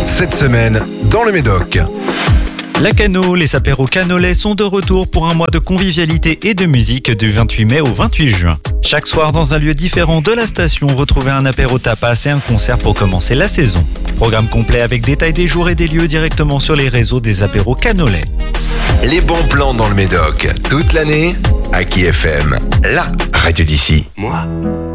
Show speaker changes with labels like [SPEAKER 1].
[SPEAKER 1] cette semaine dans le Médoc.
[SPEAKER 2] La Cano, les apéros canolais sont de retour pour un mois de convivialité et de musique du 28 mai au 28 juin. Chaque soir, dans un lieu différent de la station, retrouvez un apéro tapas et un concert pour commencer la saison. Programme complet avec détail des jours et des lieux directement sur les réseaux des apéros canolais.
[SPEAKER 1] Les bons plans dans le Médoc, toute l'année, Aki FM, la radio d'ici.
[SPEAKER 3] Moi,